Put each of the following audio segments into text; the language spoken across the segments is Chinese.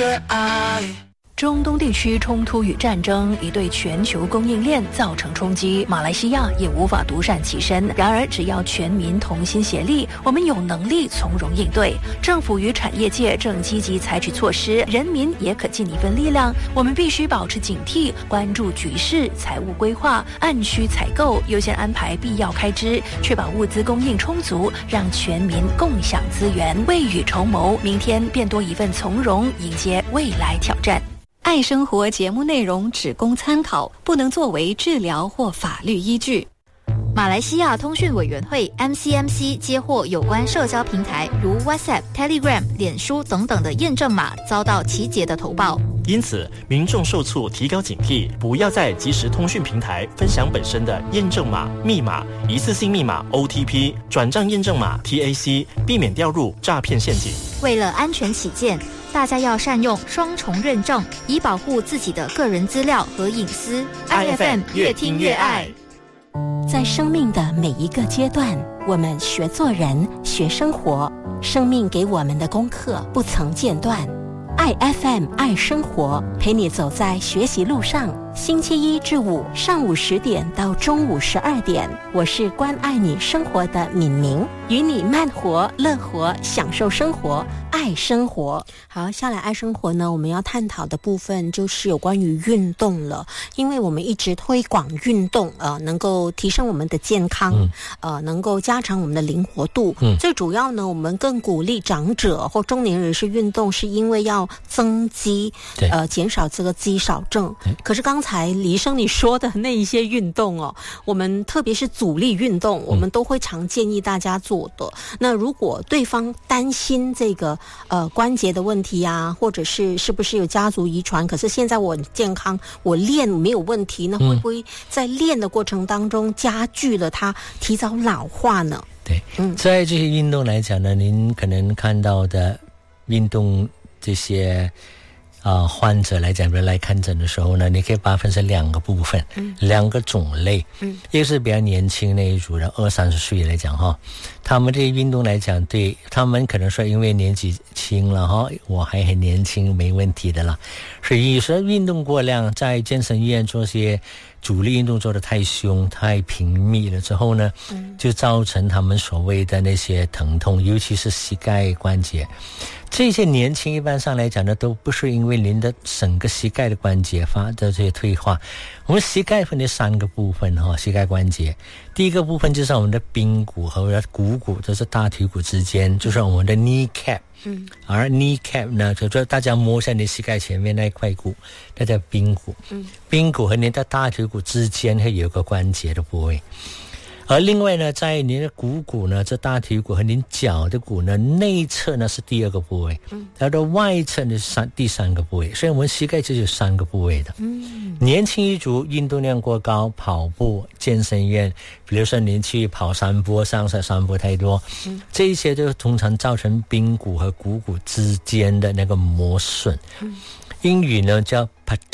热爱。 中东地区冲突与战争已对全球供应链造成冲击，马来西亚也无法独善其身。然而，只要全民同心协力，我们有能力从容应对。政府与产业界正积极采取措施，人民也可尽一份力量。我们必须保持警惕，关注局势，财务规划，按需采购，优先安排必要开支，确保物资供应充足，让全民共享资源，未雨绸缪，明天便多一份从容，迎接未来挑战。 爱生活节目内容只供参考，不能作为治疗或法律依据。 马来西亚通讯委员会 MCMC 接获有关社交平台如 WhatsApp、Telegram、脸书等等的验证码遭到奇杰的投报， 因此民众受促提高警惕，不要在即时通讯平台分享本身的验证码、密码、一次性密码 OTP、转账验证码 TAC， 避免掉入诈骗陷阱。 为了安全起见，大家要善用双重认证，以保护自己的个人资料和隐私。IFM 越听越爱。 在生命的每一个阶段，我们学做人，学生活，生命给我们的功课不曾间断。爱 FM 爱生活，陪你走在学习路上。星期一至五上午10点到中午12点，我是关爱你生活的敏明，与你慢活、乐活，享受生活，爱生活。好，下来爱生活呢，我们要探讨的部分就是有关于运动了，因为我们一直推广运动，能够提升我们的健康，能够加强我们的灵活度。最主要呢，我们更鼓励长者或中年人士运动，是因为要增肌，减少这个肌少症。可是刚才李医生你说的那一些运动哦，我们特别是阻力运动，我们都会常建议大家做的。那如果对方担心这个关节的问题啊，或者是不是有家族遗传，可是现在我很健康，我练没有问题，那会不会在练的过程当中加剧了它提早老化呢？ 对，在这些运动来讲呢，您可能看到的运动这些患者来讲，比如来看诊的时候呢，你可以把它分成2个部分，2个种类。一个是比较年轻那一组的20-30岁来讲哈，他们这些运动来讲，对他们可能说因为年纪轻了哈，我还很年轻，没问题的啦。所以有时候运动过量，在健身医院做些主力运动做得太凶、太频密了之后呢，就造成他们所谓的那些疼痛，尤其是膝盖关节。这些年轻一般上来讲呢，都不是因为您的整个膝盖的关节发的这些退化。我们膝盖分为3个部分哈，膝盖关节。第一个部分就是我们的髌骨和我们的股骨，就是大腿骨之间，就是我们的 kneecap。而 kneecap 呢，就是大家摸一下你膝盖前面那一块骨，那叫髌骨。髌骨和你的大腿骨之间会有个关节的部位。而另外呢，在您的股骨呢，这大腿骨和您脚的骨呢，内侧呢是第2个部位，它的外侧呢是第3个部位，所以我们膝盖就有3个部位的。年轻一族运动量过高，跑步、健身院，比如说您去跑山坡、上山坡太多，这一些就通常造成髌骨和股骨之间的那个磨损。英语呢叫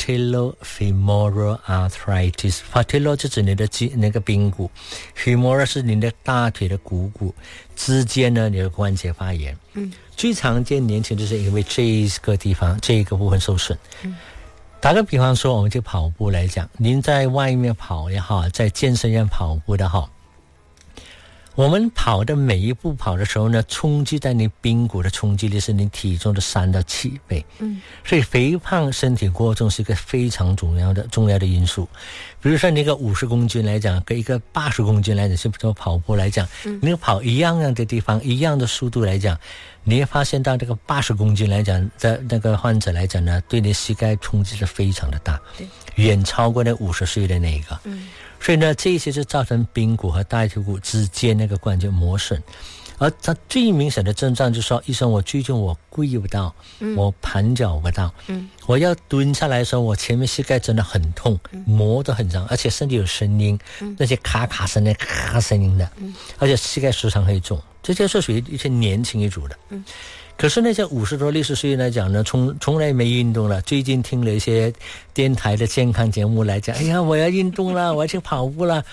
patellofemoral arthritis，patella 就指你的那个髌骨， femoral 是你的大腿的股骨之间呢，你的关节发炎。最常见年轻就是因为这个地方这个部分受损。打个比方说，我们就跑步来讲，您在外面跑也好，在健身院跑步的好，我们跑的每一步跑的时候呢，冲击在你髌骨的冲击力是你体重的3到7倍。所以肥胖身体过重是一个非常重要的因素。比如说你一个50公斤来讲，跟一个80公斤来讲，就说跑步来讲，你跑一样的地方，一样的速度来讲，你会发现到这个80公斤来讲的那个患者来讲呢，对你膝盖冲击是非常的大，远超过那50岁的那个。所以呢，这些就造成髌骨和大腿骨之间那个关节磨损。而它最明显的症状就是说，医生，我最近我跪不到，我盘脚不到，我要蹲下来的时候，我前面膝盖真的很痛，磨得很长，而且身体有声音，那些咔咔声的咔声音的，而且膝盖时常会肿，这些是属于一些年轻一族的。可是那些50多60岁来讲呢，从来没运动了，最近听了一些电台的健康节目来讲，哎呀，我要运动了，我要去跑步了，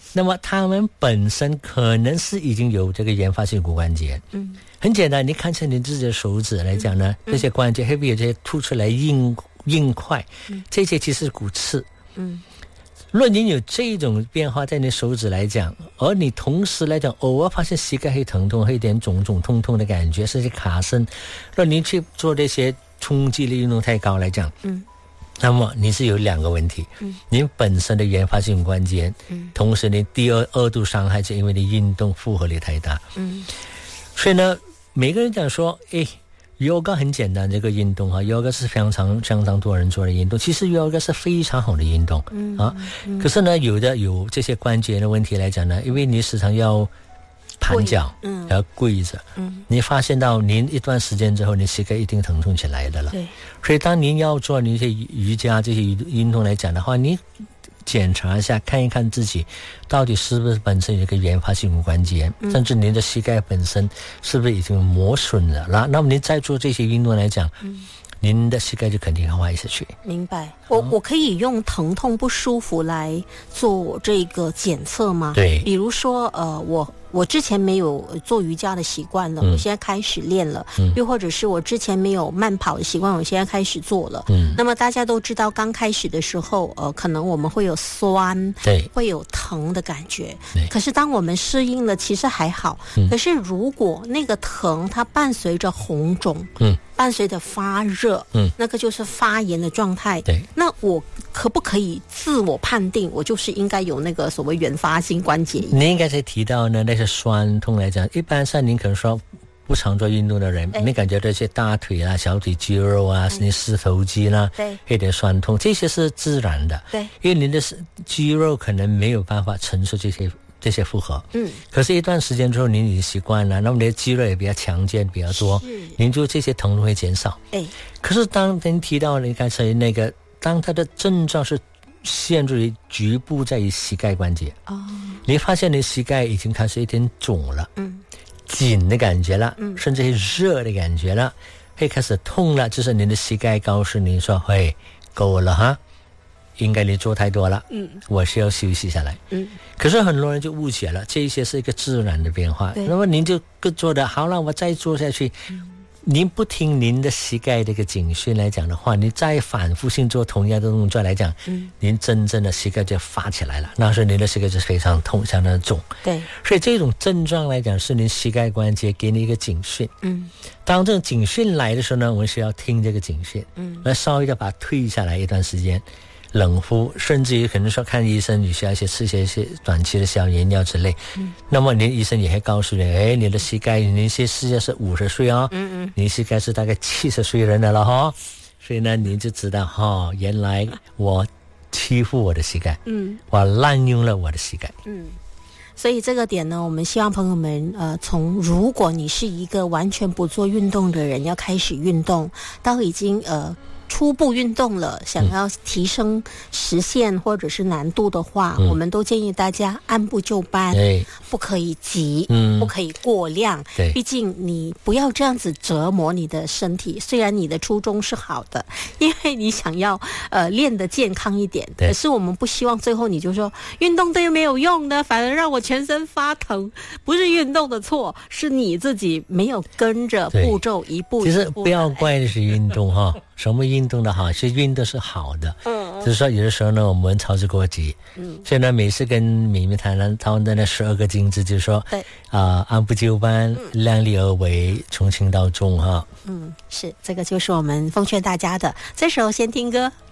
那么他们本身可能是已经有这个原发性骨关节。很简单，你看起你自己的手指来讲呢，这些关节会不会有这些凸出来硬块，这些其实是骨刺。若你有这种变化在你手指来讲，而你同时来讲偶尔发现膝盖会疼痛，会有点肿痛的感觉，甚至卡身，若你去做这些冲击力运动太高来讲，那么你是有两个问题，你本身的原发性关节，同时你第二度伤害是因为你运动负荷力太大。所以呢，每个人讲说yoga 很简单，这个运动yoga 是非常多人做的运动，其实 yoga 是非常好的运动可是呢有这些关节的问题来讲呢，因为你时常要盘脚，要跪着，你发现到您一段时间之后，你膝盖一定疼痛起来的了。对，所以当您要做一些瑜伽这些运动来讲的话，你检查一下，看一看自己到底是不是本身有一个原发性骨关节，甚至您的膝盖本身是不是已经磨损了，那么您再做这些运动来讲，您的膝盖就肯定会坏下去。 明白。我可以用疼痛不舒服来做这个检测吗？ 对， 比如说我之前没有做瑜伽的习惯了，我现在开始练了，又或者是我之前没有慢跑的习惯，我现在开始做了。那么大家都知道，刚开始的时候可能我们会有酸，对，会有疼的感觉，可是当我们适应了，其实还好。可是如果那个疼它伴随着红肿，伴随着发热，那个就是发炎的状态。对，那我可不可以自我判定我就是应该有那个所谓原发性关节炎？ 你应该是提到呢，那些酸痛来讲，一般上您可能说不常做运动的人，你感觉这些大腿啊、小腿肌肉啊、你四头肌啦，有点酸痛，这些是自然的。对，因为您的肌肉可能没有办法承受这些负荷。可是一段时间之后，您已经习惯了，那么你的肌肉也比较强健，比较多，您就这些疼痛会减少。可是当您提到你刚才那个，当它的症状是限制于局部在于膝盖关节，你发现你膝盖已经开始有点肿了，紧的感觉了，甚至热的感觉了，会开始痛了，就是你的膝盖告诉你说，嘿，够了哈，应该你做太多了，我需要休息下来。可是很多人就误解了，这一些是一个自然的变化，那么您就做的好了，我再做下去，您不听您的膝盖这个警讯来讲的话，你再反复性做同样的动作来讲，您真正的膝盖就发起来了，那时候您的膝盖就非常痛，相当的肿。对，所以这种症状来讲是您膝盖关节给你一个警讯。当这种警讯来的时候呢，我们需要听这个警讯，来稍微的把它退下来一段时间，冷敷，甚至于可能说看医生，你需要吃一些短期的消炎药之类。那么您医生也会告诉你，你的膝盖，你现在是50岁哦，你膝盖是大概70岁人的了哈，所以呢，你就知道原来我欺负我的膝盖，我滥用了我的膝盖。 所以这个点呢，我们希望朋友们从如果你是一个完全不做运动的人，要开始运动，到已经初步运动了，想要提升时限或者是难度的话，我们都建议大家按部就班，不可以急，不可以过量，毕竟你不要这样子折磨你的身体。虽然你的初衷是好的，因为你想要练得健康一点，可是我们不希望最后你就说运动对没有用的，反而让我全身发疼。不是运动的错，是你自己没有跟着步骤一步一步。其实不要怪的是运动哈，什么运动的好，其实运动是好的，就是说有的时候呢，我们操之过急，所以呢，每次跟美美谈谈他们的那12个金字，就是说，按部就班，量力而为，从轻到重哈。 是这个就是我们奉劝大家的。这时候先听歌。